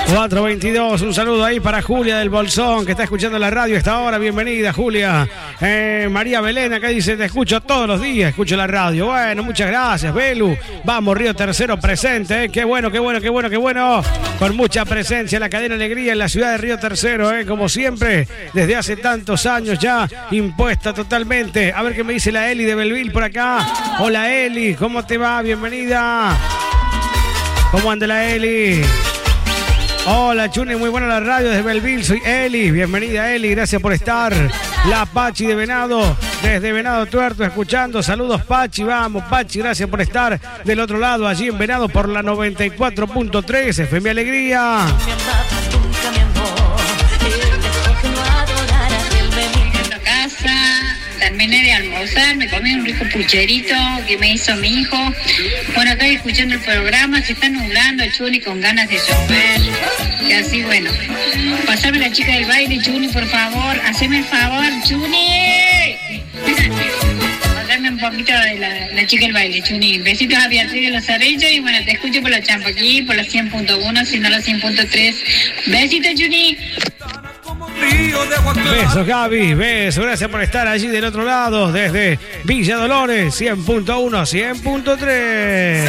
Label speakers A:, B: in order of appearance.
A: 422, un saludo ahí para Julia del Bolsón, que está escuchando la radio a esta hora. Bienvenida, Julia. María Belén acá dice, te escucho todos los días, escucho la radio. Bueno, muchas gracias, Belu. Vamos, Río Tercero presente, Qué bueno. Con mucha presencia la cadena Alegría en la ciudad de Río Tercero, como siempre, desde hace tantos años ya, impuesta totalmente. A ver qué me dice la Eli de Belville por acá. Hola, Eli, ¿cómo te va? Bienvenida. ¿Cómo anda la Eli? Hola, Chuni, muy buena la radio desde Belville, soy Eli. Bienvenida, Eli, gracias por estar. La Pachi de Venado, desde Venado Tuerto, escuchando. Saludos, Pachi, vamos, Pachi, gracias por estar del otro lado, allí en Venado, por la 94.3, FM Alegría.
B: Terminé de almorzar, me comí un rico pucherito que me hizo mi hijo. Bueno, estoy escuchando el programa, se está nublando, Chuni, con ganas de llover. Y así, bueno, pasame la chica del baile, Chuni, por favor. Haceme el favor, Chuni. Pasame un poquito de la chica del baile, Chuni. Besitos a Beatriz de los Arreyos y bueno, te escucho por la Champaquí, por la 100.1, si no la 100.3. Besitos, Chuni.
A: Besos, Gaby, besos, gracias por estar allí del otro lado, desde Villa Dolores, 100.1, 100.3.